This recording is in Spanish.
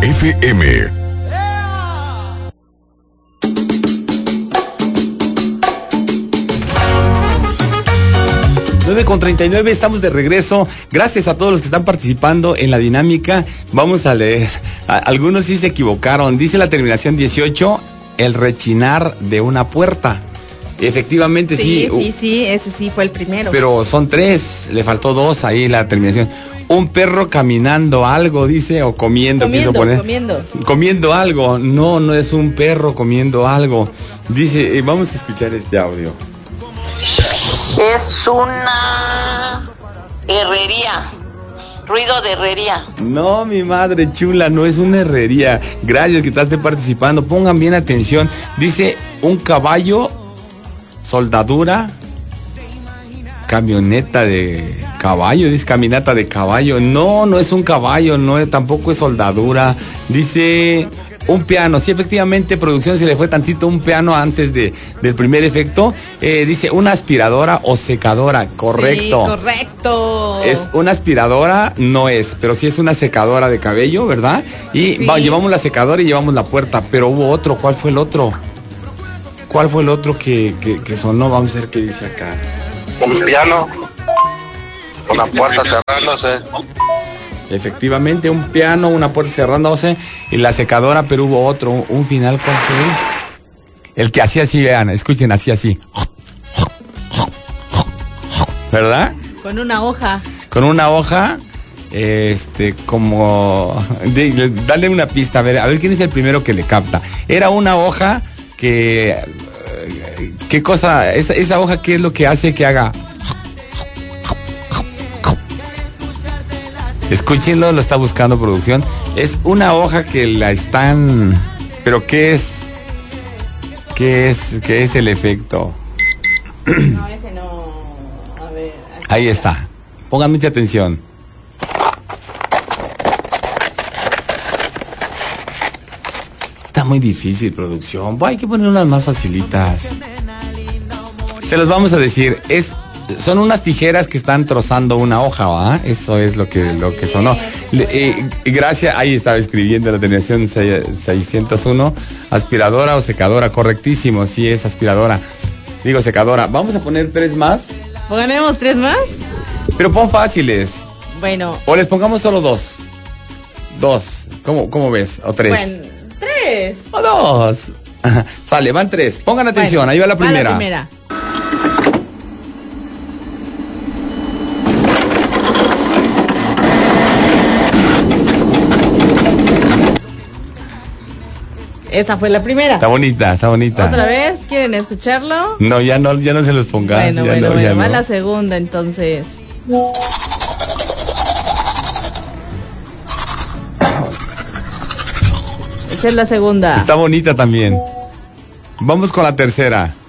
FM. 9:39, estamos de regreso. Gracias a todos los que están participando en la dinámica. Vamos a leer. Algunos sí se equivocaron. Dice la terminación 18, el rechinar de una puerta. Efectivamente, sí. Sí, ese sí fue el primero. Pero son 3, le faltó 2 ahí la terminación. Un perro caminando algo, dice, o comiendo, quiso poner. Comiendo algo. No es un perro comiendo algo. Dice, vamos a escuchar este audio. Es una herrería, ruido de herrería. No, mi madre chula, no es una herrería. Gracias que estás participando, pongan bien atención. Dice, un caballo, soldadura, camioneta de caballo, dice caminata de caballo. No es un caballo, tampoco es soldadura. Dice... un piano, sí, efectivamente, producción se le fue tantito un piano antes del primer efecto. Dice una aspiradora o secadora, correcto. Sí, correcto. Es una aspiradora, no es, pero sí es una secadora de cabello, ¿verdad? Y sí. Llevamos la secadora y llevamos la puerta, pero hubo otro. ¿Cuál fue el otro? ¿Cuál fue el otro que sonó? Vamos a ver qué dice acá. Un piano, una puerta cerrándose. Efectivamente, un piano, una puerta cerrándose y la secadora, pero hubo otro, un final, ¿cuál fue? El que hacía así, vean, escuchen, hacía así. ¿Verdad? Con una hoja. Con una hoja, como... dale una pista, a ver quién es el primero que le capta. Era una hoja que... ¿qué cosa? Esa hoja, ¿qué es lo que hace que haga? Escúchenlo, lo está buscando producción. Es una hoja que la están... ¿Pero qué es? ¿Qué es el efecto? No, ese no... A ver... Ahí está. Pongan mucha atención. Está muy difícil, producción. Hay que poner unas más facilitas. Se los vamos a decir. Son unas tijeras que están trozando una hoja, ¿va? Eso es lo que sonó. Gracias, ahí estaba escribiendo la terminación 601. Aspiradora o secadora, correctísimo, sí es aspiradora. Digo secadora. Vamos a poner 3 más. ¿Ponemos 3 más? Pero pon fáciles. Bueno. O les pongamos solo 2. 2. ¿Cómo ves? O 3. Bueno, 3. O 2. Sale, van 3. Pongan atención, bueno, ahí va la primera. Va la primera. Esa fue la primera. Está bonita. ¿Otra vez? ¿Quieren escucharlo? No, ya no se los pongas. Bueno, va la segunda entonces. Esa es la segunda. Está bonita también. Vamos con la tercera.